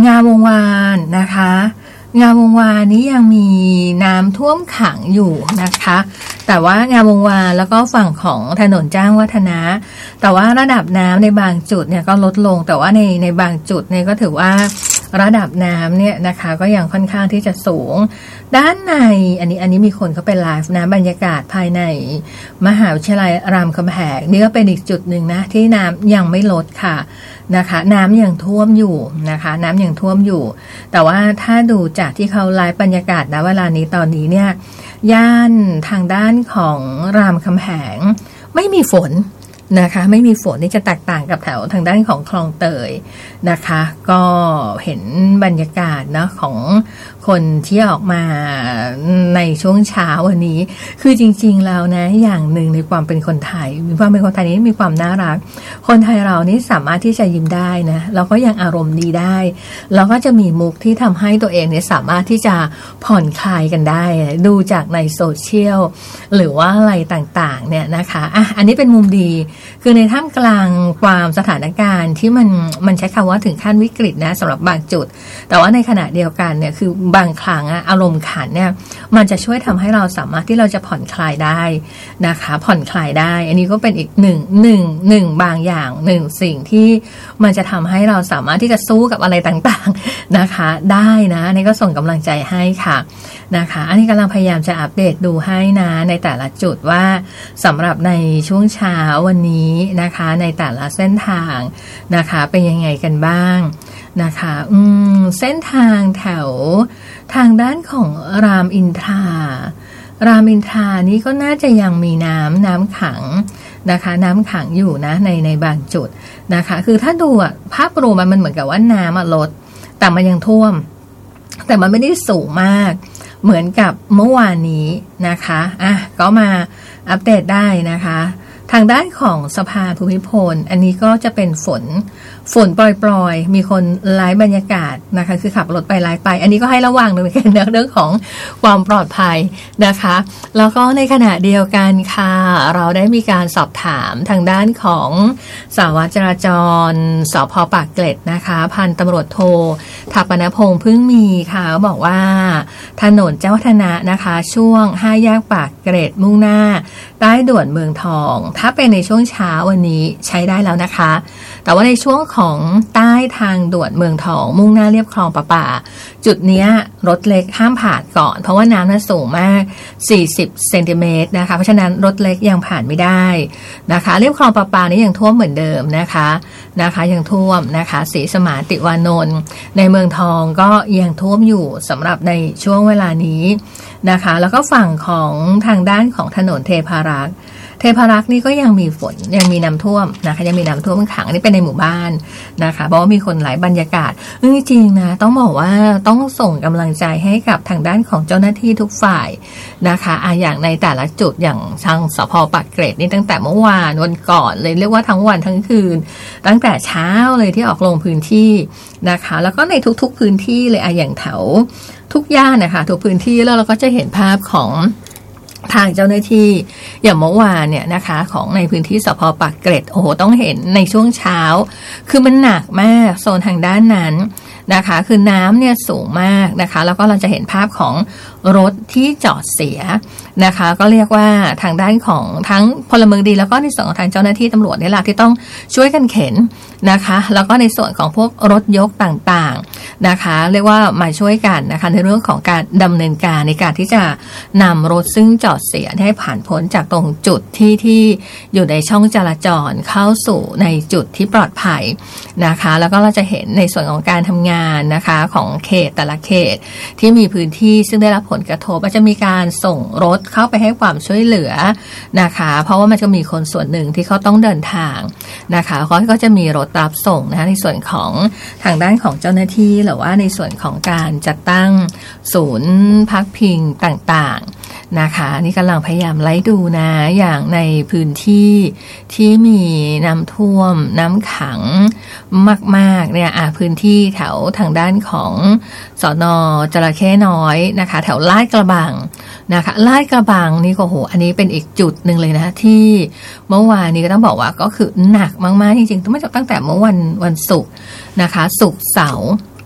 งามวงวานนะคะงามวงวานนี้ยังมีน้ำท่วมขังอยู่นะคะแต่ว่างามวงวานแล้วก็ฝั่งของถนนจ้างวัฒนะแต่ว่าระดับน้ำในบางจุดเนี่ยก็ลดลงแต่ว่าในบางจุดเนี่ยก็ถือว่าระดับน้ำเนี่ยนะคะก็ยังค่อนข้างที่จะสูงด้านในอันนี้มีคนเขาไปไลฟ์นะบรรยากาศภายในมหาวิทยาลัยรามคำแหงนี่ก็เป็นอีกจุดหนึ่งนะที่น้ำยังไม่ลดค่ะนะคะน้ำยังท่วมอยู่นะคะน้ำยังท่วมอยู่แต่ว่าถ้าดูจากที่เขาไลฟ์บรรยากาศนะเวลานี้ตอนนี้เนี่ยย่านทางด้านของรามคำแหงไม่มีฝนนะคะไม่มีฝนนี่จะแตกต่างกับแถวทางด้านของคลองเตยนะคะก็เห็นบรรยากาศนะของคนที่ออกมาในช่วงเช้าวันนี้คือจริงๆแล้วนะอย่างหนึ่งในความเป็นคนไทยมีความเป็นคนไทยนี้มีความน่ารักคนไทยเรานี่สามารถที่จะยิ้มได้นะแล้วก็ยังอารมณ์ดีได้แล้วก็จะมีมุกที่ทำให้ตัวเองเนี่ยสามารถที่จะผ่อนคลายกันได้ดูจากในโซเชียลหรือว่าอะไรต่างๆเนี่ยนะคะอันนี้เป็นมุมดีคือในท่ามกลางความสถานการณ์ที่มันใช้คำว่าถึงขั้นวิกฤตนะสำหรับบางจุดแต่ว่าในขณะเดียวกันเนี่ยคือบางครั้งอารมณ์ขันเนี่ยมันจะช่วยทำให้เราสามารถที่เราจะผ่อนคลายได้นะคะผ่อนคลายได้อันนี้ก็เป็นอีกหนึ่งบางอย่างหนึ่งสิ่งที่มันจะทำให้เราสามารถที่จะสู้กับอะไรต่างๆนะคะได้นะนี่ก็ส่งกำลังใจให้ค่ะนะคะอันนี้กำลังพยายามจะอัปเดตดูให้นะในแต่ละจุดว่าสำหรับในช่วงเช้าวันนี้นะคะในแต่ละเส้นทางนะคะเป็นยังไงกันบ้างนะคะเส้นทางแถวทางด้านของรามอินทรานี่ก็น่าจะยังมีน้ำขังนะคะน้ำขังอยู่นะในบางจุดนะคะคือถ้าดูภาพรวมมันเหมือนกับว่าน้ำลดแต่มันยังท่วมแต่มันไม่ได้สูงมากเหมือนกับเมื่อวานนี้นะคะก็มาอัปเดตได้นะคะทางด้านของสภาภูมิพลอันนี้ก็จะเป็นฝนปล่อยๆมีคนไลฟ์บรรยากาศนะคะคือขับรถไปไลฟ์ไปอันนี้ก็ให้ระวังด้วยกันเรื่องของความปลอดภัยนะคะแล้วก็ในขณะเดียวกันค่ะเราได้มีการสอบถามทางด้านของสารวัตรจราจรสภ.ปากเกร็ดนะคะพันตำรวจโทถัปปนพงษ์พึ่งมีค่ะบอกว่าถนนเจ้าวัฒนะนะคะช่วง5แยกปากเกร็ดมุ่งหน้าใต้ด่วนเมืองทองถ้าเป็นในช่วงเช้าวันนี้ใช้ได้แล้วนะคะแต่ว่าในช่วงของใต้ทางด่วนเมืองทองมุ่งหน้าเรียบคลองประปาจุดนี้รถเล็กห้ามผ่านก่อนเพราะว่าน้ำน่ะสูงมาก40 เซนติเมตรนะคะเพราะฉะนั้นรถเล็กยังผ่านไม่ได้นะคะเรียบคลองประปานี้ยังท่วมเหมือนเดิมนะคะยังท่วมนะคะศรีสมานติวานนท์ในเมืองทองก็ยังท่วมอยู่สำหรับในช่วงเวลานี้นะคะแล้วก็ฝั่งของทางด้านของถนนเทพารักษ์นี่ก็ยังมีฝนยังมีน้ำท่วมนะคะยังมีน้ำท่วมขังนี่เป็นในหมู่บ้านนะคะเพราะว่ามีคนหลายบรรยากาศจริงๆนะต้องบอกว่าต้องส่งกำลังใจให้กับทางด้านของเจ้าหน้าที่ทุกฝ่ายนะคะอย่างในแต่ละจุดอย่างทางสภ.ปากเกร็ดนี่ตั้งแต่เมื่อวานวันก่อนเลยเรียกว่าทั้งวันทั้งคืนตั้งแต่เช้าเลยที่ออกลงพื้นที่นะคะแล้วก็ในทุกๆพื้นที่เลยอย่างแถวทุกย่านนะคะทุกพื้นที่แล้วเราก็จะเห็นภาพของทางเจ้าหน้าที่อย่างเมื่อวานเนี่ยนะคะของในพื้นที่สภ.ปากเกร็ดโอ้โหต้องเห็นในช่วงเช้าคือมันหนักมากโซนทางด้านนั้นนะคะคือน้ำเนี่ยสูงมากนะคะแล้วก็เราจะเห็นภาพของรถที่จอดเสียนะคะก็เรียกว่าทางด้านของทั้งพลเมืองดีแล้วก็ในส่วนของทางเจ้าหน้าที่ตำรวจนี่แหละที่ต้องช่วยกันเข็นนะคะแล้วก็ในส่วนของพวกรถยกต่างๆนะคะเรียกว่ามาช่วยกันนะคะในเรื่องของการดำเนินการในการที่จะนำรถซึ่งจอดเสียให้ผ่านพ้นจากตรงจุดที่อยู่ในช่องจราจรเข้าสู่ในจุดที่ปลอดภัยนะคะแล้วก็เราจะเห็นในส่วนของการทำงานนะคะของเขตแต่ละเขตที่มีพื้นที่ซึ่งได้รับผลกระทบอาจจะมีการส่งรถเข้าไปให้ความช่วยเหลือนะคะเพราะว่ามันจะมีคนส่วนหนึ่งที่เขาต้องเดินทางนะคะเขาก็จะมีรถรับส่งนะในส่วนของทางด้านของเจ้าหน้าที่หรือว่าในส่วนของการจัดตั้งศูนย์พักพิงต่างๆนะคะนี่กำลังพยายามไล่ดูนะอย่างในพื้นที่ที่มีน้ำท่วมน้ำขังมากๆเนี่ยพื้นที่แถวทางด้านของสน.จระเข้น้อยนะคะแถวลาดกระบังนะคะลาดกระบังนี่ก็โหอันนี้เป็นอีกจุดหนึ่งเลยนะที่เมื่อวานนี้ก็ต้องบอกว่าก็คือหนักมากๆจริงๆตั้งแต่เมื่อวันศุกร์นะคะศุกร์เสาร์